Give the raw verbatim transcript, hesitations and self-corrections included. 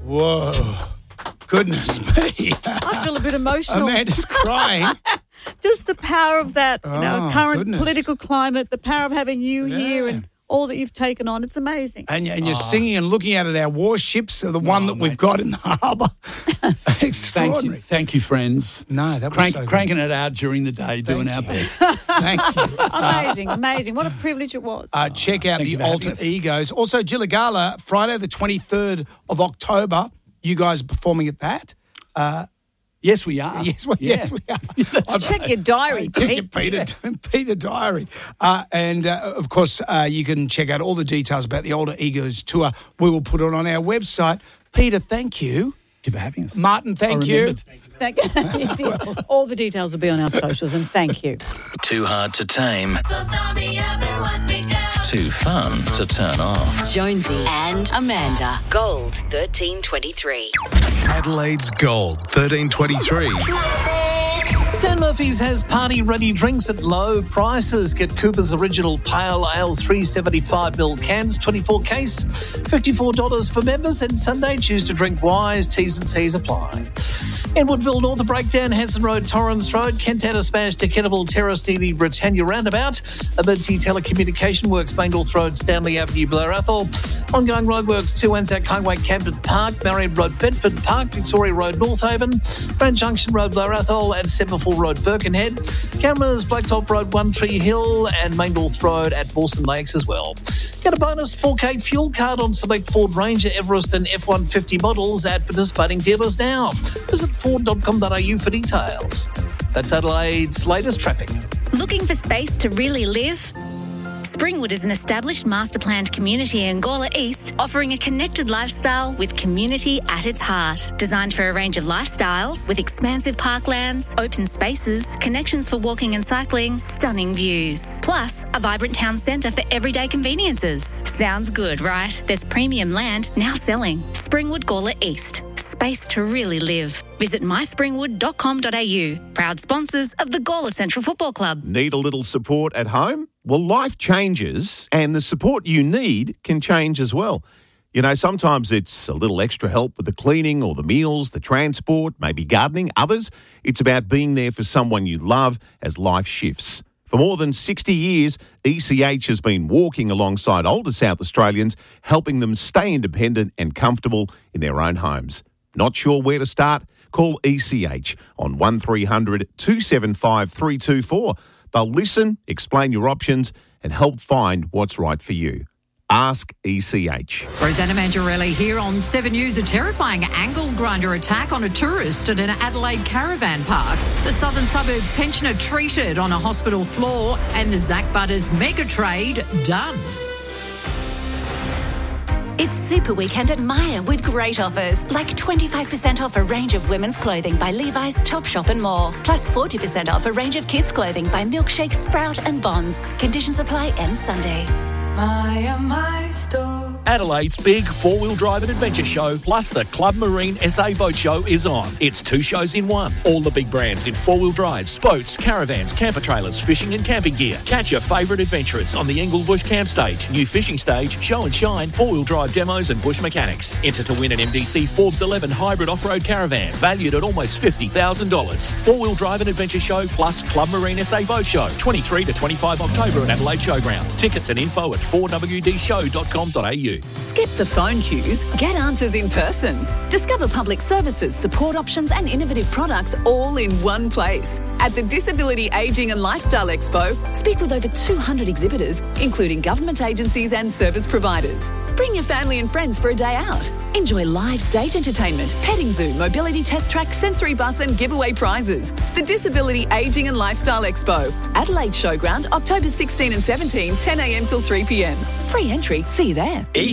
Whoa. Goodness me. I feel a bit emotional. Amanda's crying. Just the power of that, you know, Oh, current goodness. political climate, the power of having you Yeah. here and all that you've taken on. It's amazing. And, and you're singing and looking out at our warships, the one Oh, that we've mate. got in the harbour. Thank you, Extraordinary. thank you, friends. No, that was Crank, so good. cranking it out during the day, doing Thank our you. best. Thank you. Amazing, amazing. What a privilege it was. Uh, check out Thank the you for having Alter us. Egos. Also, Gilligala, Friday the twenty-third of October. You guys are performing at that. Uh, Yes, we are. yes, well, Yeah. yes, we are. That's Check your diary, Check your Pete. Peter, Peter Diary. Uh, and, uh, of course, uh, you can check out all the details about the Alter Egos tour. We will put it on our website. Peter, thank you. Thank you for having us. Martin, thank I you. remembered. Thank you. did. All the details will be on our socials, and thank you. Too hard to tame, So start me up and watch me go. too fun to turn off. Jonesy and Amanda. Gold thirteen twenty-three. Adelaide's Gold thirteen twenty-three. Dan Murphy's has party-ready drinks at low prices. Get Cooper's Original Pale Ale three seventy-five milliliter cans, twenty-four case, fifty-four dollars for members. And Sunday, choose to drink wise. T's and C's apply. In Woodville, North, a breakdown, Hanson Road, Torrens Road, Kentana smash to Kenneville Terrace near the Britannia Roundabout, Emergency Telecommunication Works, Bainnorth Road, Stanley Avenue, Blair Athol, ongoing roadworks, two Anzac Highway, Camden Park, Marion Road, Bedford Park, Victoria Road, North Haven, Grand Junction Road, Blair Athol, and Semaphore Road, Birkenhead, Cameras, Blacktop Road, One Tree Hill, and Main North Road at Mawson Lakes as well. Get a bonus four K fuel card on select Ford Ranger, Everest, and F one fifty models at participating dealers now. Visit ford dot com dot a u for details. That's Adelaide's latest traffic. Looking for space to really live? Springwood is an established master planned community in Gawler East, offering a connected lifestyle with community at its heart. Designed for a range of lifestyles with expansive parklands, open spaces, connections for walking and cycling, stunning views. Plus, a vibrant town centre for everyday conveniences. Sounds good, right? There's premium land now selling. Springwood Gawler East. Space to really live. Visit my springwood dot com dot a u. Proud sponsors of the Gawler Central Football Club. Need a little support at home? Well, life changes and the support you need can change as well. You know, sometimes it's a little extra help with the cleaning or the meals, the transport, maybe gardening. Others, it's about being there for someone you love as life shifts. For more than sixty years, E C H has been walking alongside older South Australians, helping them stay independent and comfortable in their own homes. Not sure where to start? Call E C H on one three hundred two seven five three two four. They'll listen, explain your options and help find what's right for you. Ask E C H. Rosanna Mangiarelli here on Seven News. A terrifying angle grinder attack on a tourist at an Adelaide caravan park. The southern suburbs pensioner treated on a hospital floor, and the Zach Butters mega trade done. It's Super Weekend at Myer with great offers, like twenty-five percent off a range of women's clothing by Levi's, Topshop and more. Plus forty percent off a range of kids' clothing by Milkshake, Sprout and Bonds. Conditions apply end Sunday. Myer, my store. Adelaide's big four-wheel drive and adventure show plus the Club Marine S A Boat Show is on. It's two shows in one. All the big brands in four-wheel drives, boats, caravans, camper trailers, fishing and camping gear. Catch your favourite adventurers on the Englebush Camp Stage, new fishing stage, show and shine, four-wheel drive demos and bush mechanics. Enter to win an M D C Forbes eleven hybrid off-road caravan valued at almost fifty thousand dollars. Four-wheel drive and adventure show plus Club Marine S A Boat Show, twenty-three to twenty-five October at Adelaide Showground. Tickets and info at four w d show dot com dot a u. Skip the phone queues, get answers in person. Discover public services, support options and innovative products all in one place. At the Disability Ageing and Lifestyle Expo, speak with over two hundred exhibitors, including government agencies and service providers. Bring your family and friends for a day out. Enjoy live stage entertainment, petting zoo, mobility test track, sensory bus and giveaway prizes. The Disability Ageing and Lifestyle Expo, Adelaide Showground, October sixteenth and seventeenth, ten a m till three p m. Free entry, see you there. E